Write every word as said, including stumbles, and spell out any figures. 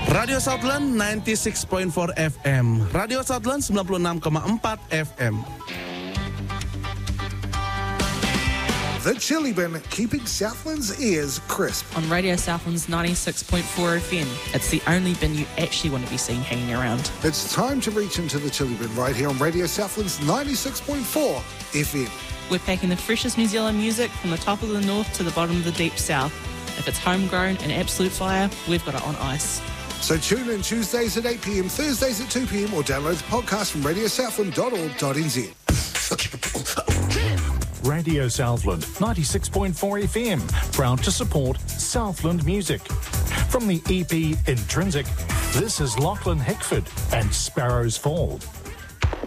Radio Southland ninety-six point four F M, Radio Southland sembilan puluh enam koma empat F M. The Chili Bin, keeping Southland's ears crisp. On Radio Southland's ninety-six point four F M. It's the only bin you actually want to be seen hanging around. It's time to reach into the Chili Bin right here on Radio Southland's ninety-six point four F M. We're packing the freshest New Zealand music from the top of the north to the bottom of the deep south. If it's homegrown and absolute fire, we've got it on ice. So tune in Tuesdays at eight p.m, Thursdays at two p.m, or download the podcast from radio southland dot org dot n z. Radio Southland ninety-six point four F M, proud to support Southland music. From the E P Intrinsic, this is Lachlan Hickford and Sparrows Fall.